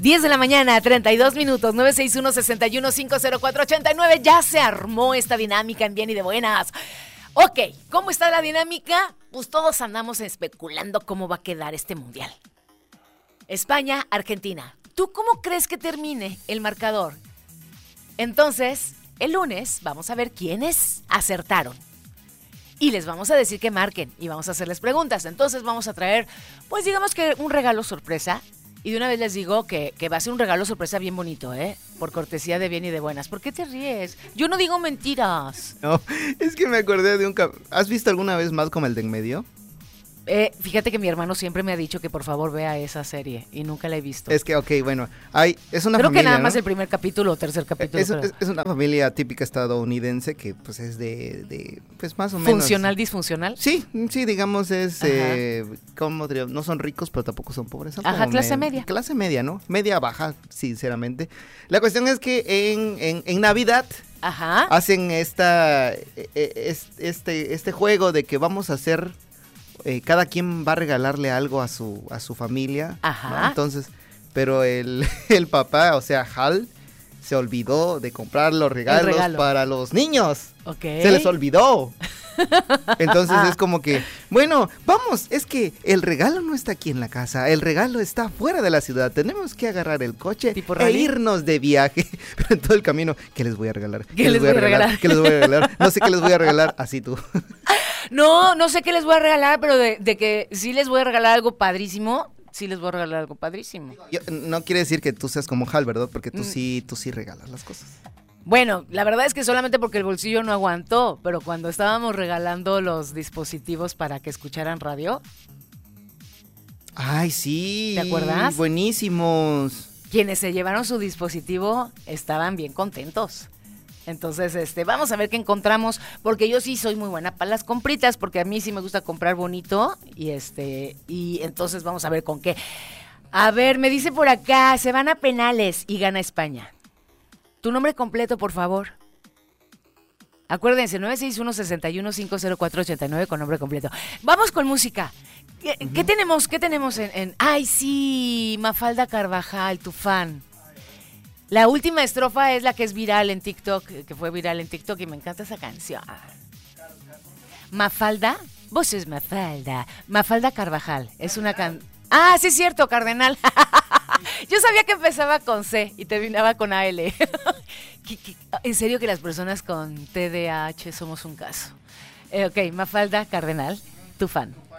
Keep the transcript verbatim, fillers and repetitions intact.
diez de la mañana, treinta y dos minutos, nueve seis uno, seis uno cinco cero cuatro ocho nueve. Ya se armó esta dinámica en Bien y de Buenas. Ok, ¿cómo está la dinámica? Pues todos andamos especulando cómo va a quedar este mundial. España, Argentina. ¿Tú cómo crees que termine el marcador? Entonces, el lunes vamos a ver quiénes acertaron. Y les vamos a decir que marquen y vamos a hacerles preguntas. Entonces vamos a traer, pues digamos que un regalo sorpresa. Y de una vez les digo que, que va a ser un regalo sorpresa bien bonito, ¿eh? Por cortesía de Bien y de Buenas. ¿Por qué te ríes? Yo no digo mentiras. No, es que me acordé de un... Cap- ¿Has visto alguna vez Malcolm el de en medio? Eh, fíjate que mi hermano siempre me ha dicho que por favor vea esa serie y nunca la he visto. Es que, ok, bueno, hay, es una Creo familia, que nada ¿no? más el primer capítulo o tercer capítulo. Es, es, es una familia típica estadounidense que pues es de, de pues más o menos... ¿Funcional, disfuncional? Sí, sí, digamos es, eh, ¿cómo diría? No son ricos, pero tampoco son pobres. Son Ajá, como clase me- media. Clase media, ¿no? Media baja, sinceramente. La cuestión es que en, en, en Navidad Ajá. hacen esta, eh, eh, este, este juego de que vamos a hacer... Eh, cada quien va a regalarle algo a su a su familia, Ajá. ¿no? Entonces, pero el, el papá, o sea, Hal, se olvidó de comprar los regalos regalo. para los niños. Ok. Se les olvidó. Entonces es como que, bueno, vamos, es que el regalo no está aquí en la casa, el regalo está fuera de la ciudad, tenemos que agarrar el coche ¿Tipo e rally? irnos de viaje. Pero en todo el camino, ¿qué les voy a regalar? ¿Qué les voy a regalar? ¿Qué les voy a regalar? No sé qué les voy a regalar, así tú. No, no sé qué les voy a regalar, pero de, de que sí les voy a regalar algo padrísimo, sí les voy a regalar algo padrísimo. Yo- no quiere decir que tú seas como Hal, ¿verdad? Porque tú Mm. sí, tú sí regalas las cosas. Bueno, la verdad es que solamente porque el bolsillo no aguantó, pero cuando estábamos regalando los dispositivos para que escucharan radio, Ay, sí. ¿Te acuerdas? Buenísimos. quienes se llevaron su dispositivo estaban bien contentos. Entonces, este, vamos a ver qué encontramos, porque yo sí soy muy buena para las compritas, porque a mí sí me gusta comprar bonito, y este, y entonces vamos a ver con qué. A ver, me dice por acá, se van a penales y gana España. Tu nombre completo, por favor. Acuérdense, nueve seis uno, seis uno cinco cero cuatro ocho nueve con nombre completo. Vamos con música. ¿Qué, uh-huh. ¿qué tenemos? ¿Qué tenemos en, en...? Ay, sí, Mafalda Carvajal, tu fan. La última estrofa es la que es viral en TikTok, que fue viral en TikTok y me encanta esa canción. Mafalda, vos es Mafalda. Mafalda Carvajal, es una can... Ah, sí es cierto, Cardenal. Yo sabía que empezaba con C y terminaba con A L. En serio que las personas con T D A H somos un caso. Eh, ok, Mafalda Cardenal, tu fan.